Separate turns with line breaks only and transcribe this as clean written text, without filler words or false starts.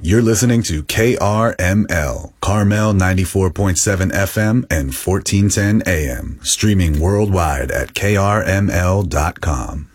You're listening to KRML, Carmel 94.7 FM and 1410 AM, streaming worldwide at krml.com.